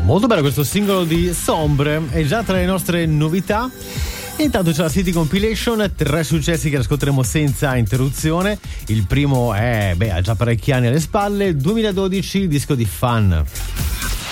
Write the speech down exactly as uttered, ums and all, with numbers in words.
Molto bello questo singolo di Sombre, è già tra le nostre novità. Intanto c'è la City Compilation, tre successi che ascolteremo senza interruzione. Il primo è, beh, ha già parecchi anni alle spalle, duemiladodici, il disco di Fun.